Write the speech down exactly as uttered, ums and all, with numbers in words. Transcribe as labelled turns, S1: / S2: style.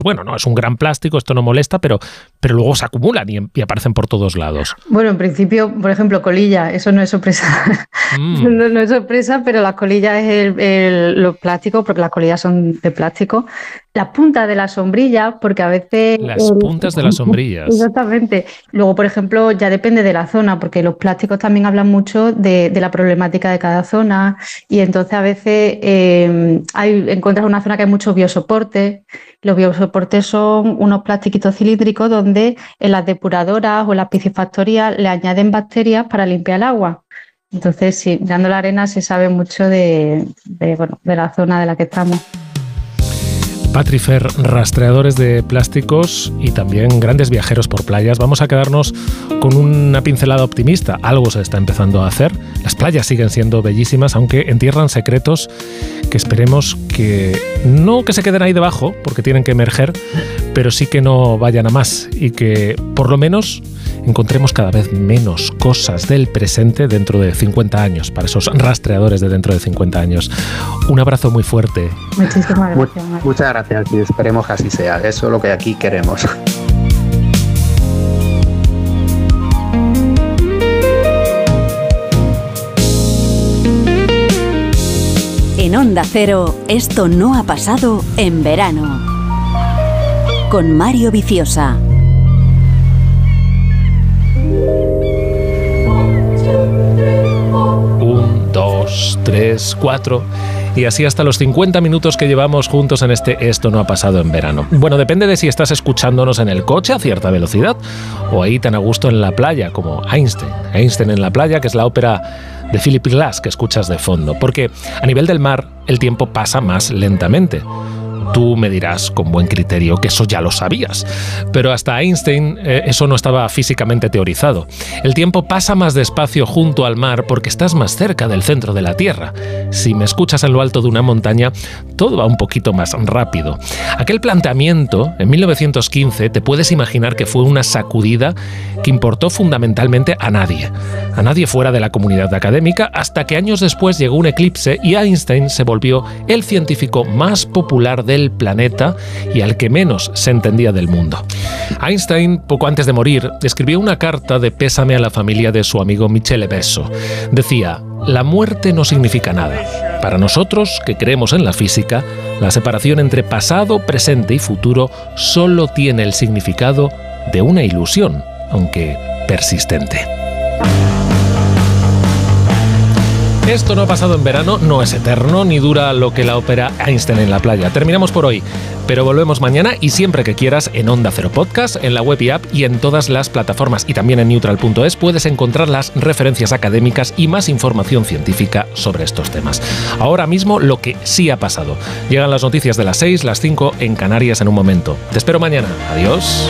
S1: bueno, no es un gran plástico, esto no molesta, pero, pero luego se acumulan y, y aparecen por todos lados.
S2: Bueno, en principio, por ejemplo, colilla, eso no es sorpresa. Mm. no, no es sorpresa, pero las colillas es el, el, los plásticos, porque las colillas son de plástico. Las puntas de las sombrillas, porque a veces...
S1: Las el, puntas de las sombrillas.
S2: Exactamente. Luego, por ejemplo, ya depende de la zona, porque los plásticos también hablan mucho de, de la problemática de cada zona, y entonces a veces eh, hay, encuentras una zona que hay mucho biosoporte. Los biosoportes son unos plastiquitos cilíndricos donde en las depuradoras o en las piscifactorías le añaden bacterias para limpiar el agua. Entonces, sí, mirando la arena se sabe mucho de, de, bueno, de la zona de la que estamos.
S1: Patri Fer, rastreadores de plásticos y también grandes viajeros por playas. Vamos a quedarnos con una pincelada optimista. Algo se está empezando a hacer. Las playas siguen siendo bellísimas, aunque entierran secretos que esperemos que no que se queden ahí debajo, porque tienen que emerger, pero sí que no vayan a más y que por lo menos encontremos cada vez menos cosas del presente dentro de cincuenta años, para esos rastreadores de dentro de cincuenta años. Un abrazo muy fuerte.
S2: Muchísimas gracias.
S3: Muchas gracias. Y esperemos que así sea. Eso es lo que aquí queremos.
S4: En Onda Cero, esto no ha pasado en verano. Con Mario Viciosa.
S1: Un, dos, tres, cuatro... Y así hasta los cincuenta minutos que llevamos juntos en este Esto no ha pasado en verano. Bueno, depende de si estás escuchándonos en el coche a cierta velocidad o ahí tan a gusto en la playa como Einstein. Einstein en la playa, que es la ópera de Philip Glass que escuchas de fondo. Porque a nivel del mar el tiempo pasa más lentamente. Tú me dirás con buen criterio que eso ya lo sabías, pero hasta Einstein eh, eso no estaba físicamente teorizado. El tiempo pasa más despacio junto al mar porque estás más cerca del centro de la Tierra. Si me escuchas en lo alto de una montaña, todo va un poquito más rápido. Aquel planteamiento, en mil novecientos quince, te puedes imaginar que fue una sacudida que importó fundamentalmente a nadie. A nadie fuera de la comunidad académica, hasta que años después llegó un eclipse y Einstein se volvió el científico más popular del planeta y al que menos se entendía del mundo. Einstein, poco antes de morir, escribió una carta de pésame a la familia de su amigo Michele Besso. Decía: la muerte no significa nada. Para nosotros, que creemos en la física, la separación entre pasado, presente y futuro solo tiene el significado de una ilusión, aunque persistente. Esto no ha pasado en verano, no es eterno, ni dura lo que la ópera Einstein en la playa. Terminamos por hoy, pero volvemos mañana y siempre que quieras en Onda Cero Podcast, en la web y app y en todas las plataformas. Y también en neutral punto es puedes encontrar las referencias académicas y más información científica sobre estos temas. Ahora mismo lo que sí ha pasado. Llegan las noticias de las seis, las cinco en Canarias en un momento. Te espero mañana. Adiós.